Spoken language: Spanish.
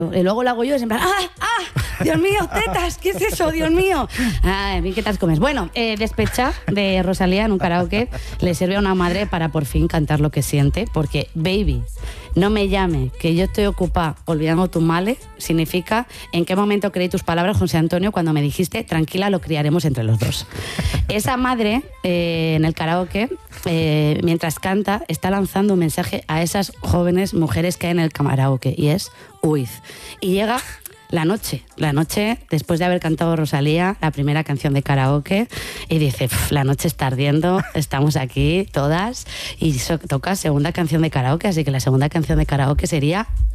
Y luego lo hago yo, es en plan, Dios mío, tetas, ¿qué es eso, Dios mío? Ay, ¿qué tal comes? Bueno, Despecha de Rosalía en un karaoke le sirve a una madre para por fin cantar lo que siente, porque baby, no me llame, que yo estoy ocupada olvidando tu male, significa en qué momento creí tus palabras, José Antonio, cuando me dijiste, tranquila, lo criaremos entre los dos. Esa madre, en el karaoke, mientras canta, está lanzando un mensaje a esas jóvenes mujeres que hay en el karaoke, y es, huid. Y llega la noche, después de haber cantado Rosalía, la primera canción de karaoke, y dice, la noche está ardiendo, estamos aquí todas, y toca segunda canción de karaoke, así que la segunda canción de karaoke sería